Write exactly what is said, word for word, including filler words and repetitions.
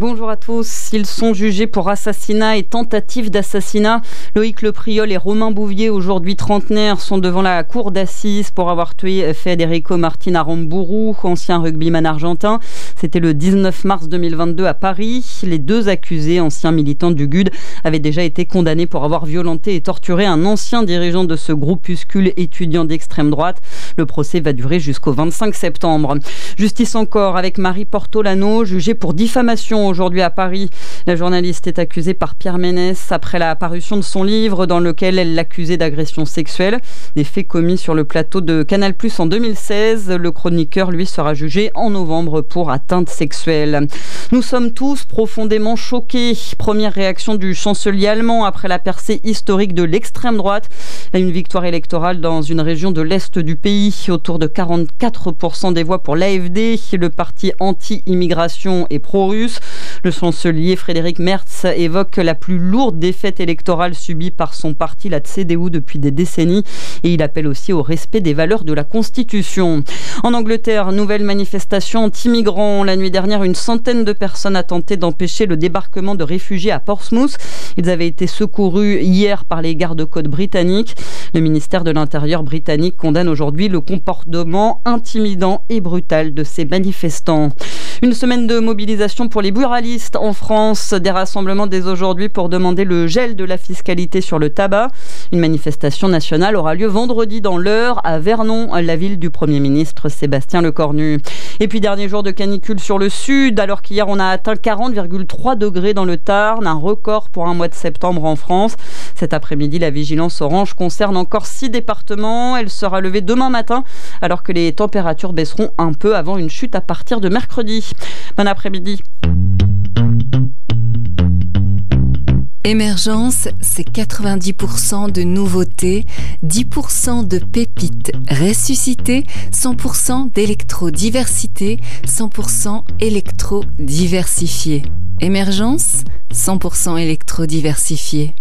Bonjour à tous. Ils sont jugés pour assassinat et tentative d'assassinat. Loïc Lepriol et Romain Bouvier, aujourd'hui trentenaires, sont devant la cour d'assises pour avoir tué Federico Martin Aramburu, ancien rugbyman argentin. C'était le dix-neuf mars deux mille vingt-deux à Paris. Les deux accusés, anciens militants du G U D, avaient déjà été condamnés pour avoir violenté et torturé un ancien dirigeant de ce groupuscule étudiant d'extrême droite. Le procès va durer jusqu'au vingt-cinq septembre. Justice encore avec Marie Portolano, jugée pour diffamation aujourd'hui à Paris. La journaliste est accusée par Pierre Ménès après la parution de son livre dans lequel elle l'accusait d'agression sexuelle. Des faits commis sur le plateau de Canal plus en deux mille seize. Le chroniqueur, lui, sera jugé en novembre pour atteinte sexuelle. Nous sommes tous profondément choqués. Première réaction du chancelier allemand après la percée historique de l'extrême droite. Une victoire électorale dans une région de l'Est du pays. Autour de quarante-quatre pour cent des voix pour l'A F D, le parti anti-immigration et pro-russe. Le chancelier Frédéric Merz évoque la plus lourde défaite électorale subie par son parti, la C D U, depuis des décennies, et il appelle aussi au respect des valeurs de la Constitution. En Angleterre, nouvelle manifestation anti-migrants. La nuit dernière, une centaine de personnes a tenté d'empêcher le débarquement de réfugiés à Portsmouth. Ils avaient été secourus hier par les gardes-côtes britanniques. Le ministère de l'Intérieur britannique condamne aujourd'hui le comportement intimidant et brutal de ces manifestants. Une semaine de mobilisation pour les buralistes en France. Des rassemblements dès aujourd'hui pour demander le gel de la fiscalité sur le tabac. Une manifestation nationale aura lieu vendredi dans l'Eure, à Vernon, la ville du Premier ministre Sébastien Lecornu. Et puis dernier jour de canicule sur le sud, alors qu'hier on a atteint quarante virgule trois degrés dans le Tarn, un record pour un mois de septembre en France. Cet après-midi, la vigilance orange concerne encore six départements. Elle sera levée demain matin, alors que les températures baisseront un peu avant une chute à partir de mercredi. Bon après-midi. Émergence, c'est quatre-vingt-dix pour cent de nouveautés, dix pour cent de pépites ressuscitées, cent pour cent d'électrodiversité, cent pour cent électrodiversifié. Émergence, cent pour cent électrodiversifié.